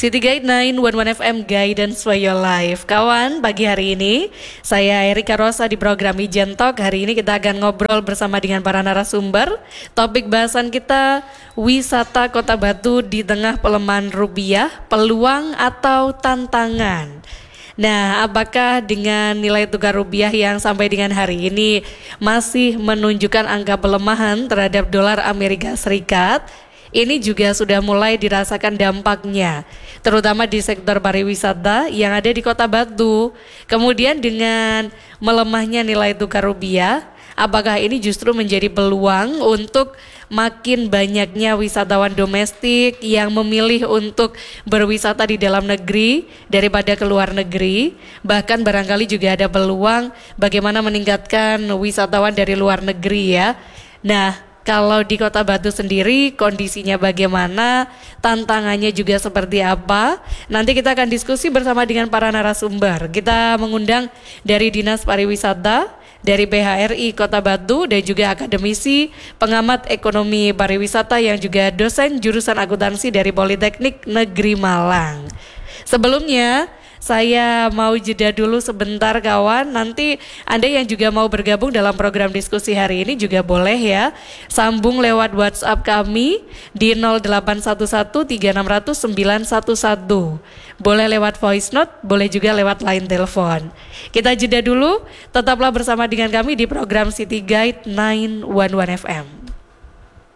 City Guide 911 FM Guidance for Your Life. Kawan, pagi hari ini saya Erika Rosa di program Ijen Talk. Hari ini kita akan ngobrol bersama dengan para narasumber. Topik bahasan kita wisata Kota Batu di tengah pelemahan rupiah, peluang atau tantangan. Nah, apakah dengan nilai tukar rupiah yang sampai dengan hari ini masih menunjukkan angka pelemahan terhadap dolar Amerika Serikat? Ini juga sudah mulai dirasakan dampaknya, terutama di sektor pariwisata yang ada di Kota Batu. Kemudian dengan melemahnya nilai tukar rupiah, apakah ini justru menjadi peluang untuk makin banyaknya wisatawan domestik yang memilih untuk berwisata di dalam negeri daripada ke luar negeri? Bahkan barangkali juga ada peluang bagaimana meningkatkan wisatawan dari luar negeri ya. Nah, kalau di Kota Batu sendiri kondisinya bagaimana, tantangannya juga seperti apa? Nanti kita akan diskusi bersama dengan para narasumber. Kita mengundang dari Dinas Pariwisata, dari PHRI Kota Batu, dan juga akademisi, pengamat ekonomi pariwisata yang juga dosen jurusan akuntansi dari Politeknik Negeri Malang. Sebelumnya, saya mau jeda dulu sebentar kawan. Nanti Anda yang juga mau bergabung dalam program diskusi hari ini juga boleh ya. Sambung lewat WhatsApp kami di 081136000911. Boleh lewat voice note, boleh juga lewat line telepon. Kita jeda dulu, tetaplah bersama dengan kami di program City Guide 911 FM.